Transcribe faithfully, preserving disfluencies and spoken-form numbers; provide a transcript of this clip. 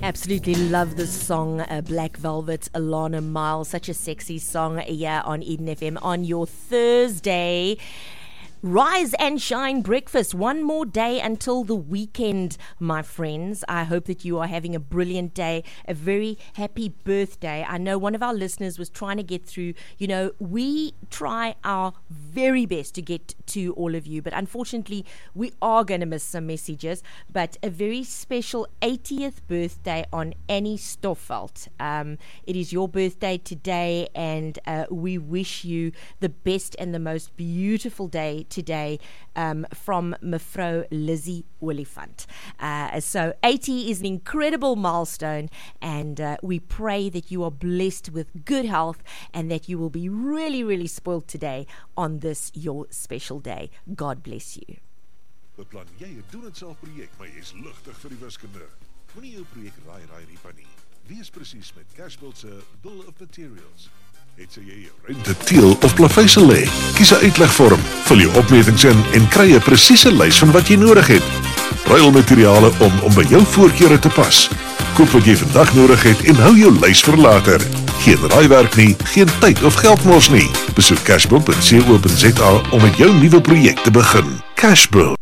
Absolutely love this song, uh, Black Velvet, Alana Miles. Such a sexy song here on Eden F M on your Thursday. Rise and shine breakfast. One more day until the weekend, my friends. I hope that you are having a brilliant day, a very happy birthday. I know one of our listeners was trying to get through. You know, we try our very best to get to all of you, but unfortunately, we are going to miss some messages. But a very special eightieth birthday on Annie Stoffelt. Um, it is your birthday today, and uh, we wish you the best and the most beautiful day today um, from Mevrou Lizzie Olifant. Uh, so eighty is an incredible milestone, and uh, we pray that you are blessed with good health and that you will be really, really spoiled today on this, your special day. God bless you. Beplan jy 'n doen dit self projek, maar jy is ligtig vir die wiskunde. Moenie jou projek raai raai ripa nie. Wees presies met Cashbuild se Bill of Materials. Het sy jy rente teel of plaveisel lê? Kies 'n uitlegvorm, vul jou opmetings in en kry 'n presiese lys van wat jy nodig het. Ruil materiale om om by jou voorkeure te pas. Koop wat jy vandag nodig het en hou jou lys vir later. Geen raaiwerk nie, geen tyd of geld mors nie. Besoek cashbuild punt co punt za om met jou nuwe projek te begin. Cashbuild.